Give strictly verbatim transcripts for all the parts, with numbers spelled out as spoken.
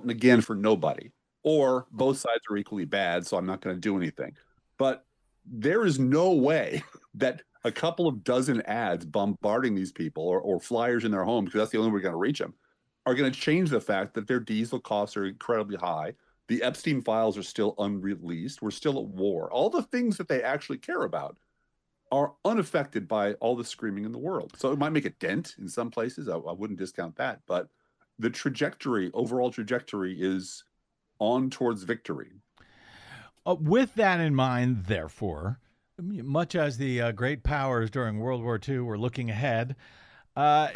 and again for nobody, or both sides are equally bad, so I'm not going to do anything. But there is no way that a couple of dozen ads bombarding these people or, or flyers in their home, because that's the only way we're going to reach them, are going to change the fact that their diesel costs are incredibly high. The Epstein files are still unreleased. We're still at war. All the things that they actually care about are unaffected by all the screaming in the world. So it might make a dent in some places. I, I wouldn't discount that. But the trajectory, overall trajectory, is on towards victory. Uh, with that in mind, therefore, much as the uh, great powers during World War Two were looking ahead, uh,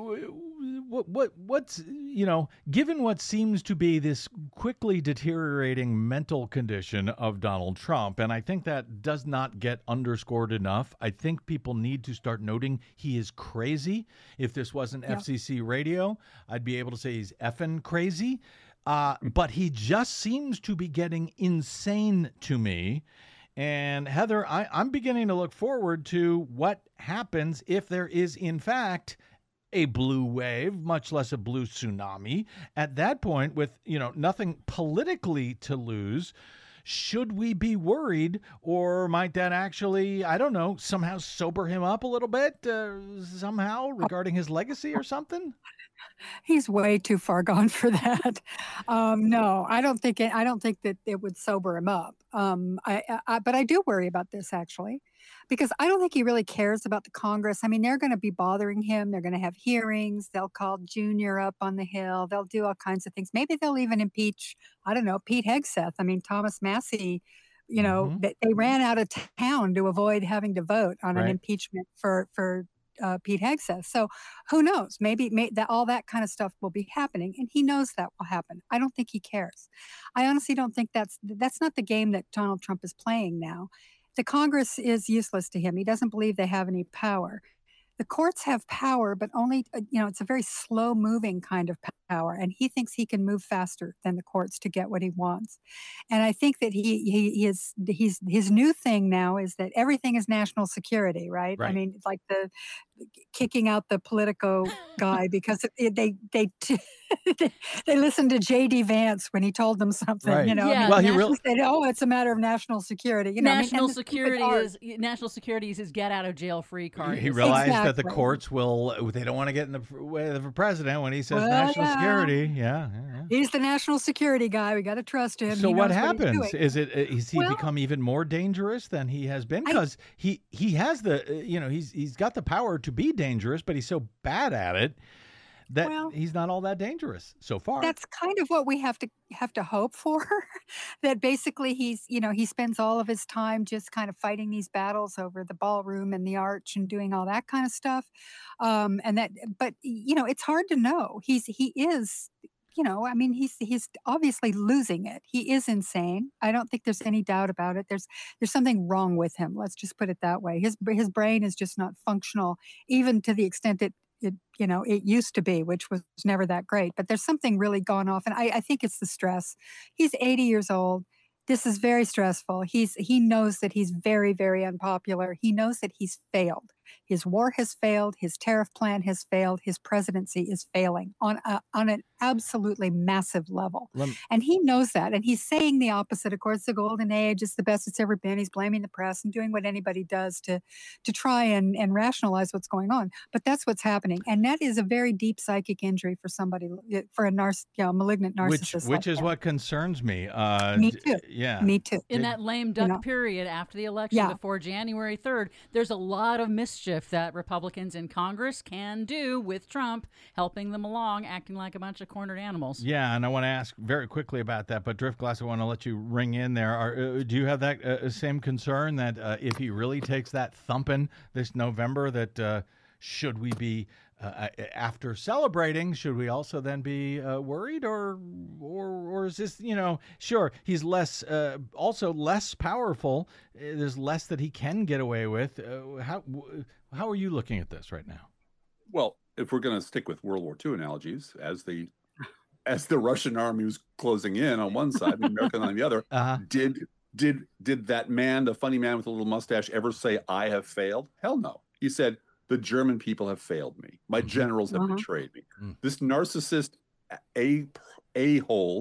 what, what, what's, you know, given what seems to be this quickly deteriorating mental condition of Donald Trump, and I think that does not get underscored enough. I think people need to start noting he is crazy. If this wasn't yeah. F C C radio, I'd be able to say he's effing crazy. Uh, but he just seems to be getting insane to me. And Heather, I, I'm beginning to look forward to what happens if there is, in fact, a blue wave, much less a blue tsunami. At that point, with, you know, nothing politically to lose, should we be worried, or might that actually, I don't know, somehow sober him up a little bit, uh, somehow regarding his legacy or something? He's way too far gone for that. Um, no, I don't think it, I don't think that it would sober him up. Um, I, I, but I do worry about this actually, because I don't think he really cares about the Congress. I mean, they're going to be bothering him. They're going to have hearings. They'll call Junior up on the Hill. They'll do all kinds of things. Maybe they'll even impeach, I don't know, Pete Hegseth. I mean, Thomas Massie, you know, mm-hmm. they, they ran out of town to avoid having to vote on right. an impeachment for, for, Uh, Pete Hegseth. So who knows? Maybe may, that all that kind of stuff will be happening, and he knows that will happen. I don't think he cares. I honestly don't think that's that's not the game that Donald Trump is playing now. The Congress is useless to him. He doesn't believe they have any power. The courts have power, but only, you know, it's a very slow moving kind of power. And he thinks he can move faster than the courts to get what he wants. And I think that he, he, he is, he's, his new thing now is that everything is national security, right? right. I mean, it's like the kicking out the Politico guy because it, they, they, they listened to J D Vance when he told them something, right. you know, yeah, I mean, well, he really said, oh, it's a matter of national security. You know, national I mean, security is national security is his get out of jail free card. He realized exactly. that the courts will, they don't want to get in the way of the president when he says well, national yeah. security. Yeah, yeah, yeah. He's the national security guy. We got to trust him. So he what knows happens? What he's doing. Is it, is he well, become even more dangerous than he has been? Because he, he has the, you know, he's, he's got the power to be dangerous, but he's so bad at it that well, he's not all that dangerous so far. That's kind of what we have to have to hope for. That basically he's, you know, he spends all of his time just kind of fighting these battles over the ballroom and the arch and doing all that kind of stuff. Um, and that, but you know, it's hard to know. He's he is. You know, I mean, he's he's obviously losing it. He is insane. I don't think there's any doubt about it. There's there's something wrong with him. Let's just put it that way. His his brain is just not functional, even to the extent that it, you know, it used to be, which was never that great. But there's something really gone off, and I, I think it's the stress. He's eighty years old. This is very stressful. He's he knows that he's very, very unpopular. He knows that he's failed. His war has failed. His tariff plan has failed. His presidency is failing on a, on an absolutely massive level. Lem- and he knows that. And he's saying the opposite. Of course, the golden age is the best it's ever been. He's blaming the press and doing what anybody does to to try and, and rationalize what's going on. But that's what's happening. And that is a very deep psychic injury for somebody, for a narciss- you know, malignant narcissist. Which, which like is that. what concerns me. Uh, me too. Yeah. Me too. In that lame duck you know? period after the election Yeah. before January third, there's a lot of mischief that Republicans in Congress can do with Trump helping them along, acting like a bunch of cornered animals. Yeah, and I want to ask very quickly about that, but Driftglass, I want to let you ring in there. Are, uh, do you have that uh, same concern that uh, if he really takes that thumping this November, that uh, should we be, uh, after celebrating, should we also then be uh, worried, or, or or is this, you know, sure, he's less, uh, also less powerful. There's less that he can get away with. Uh, how how are you looking at this right now? Well, if we're going to stick with World War Two analogies, as the as the Russian army was closing in on one side, and the American on the other, uh-huh. did did did that man, the funny man with a little mustache, ever say, "I have failed"? Hell no. He said, "The German people have failed me. My generals have uh-huh. betrayed me." Mm. This narcissist a a hole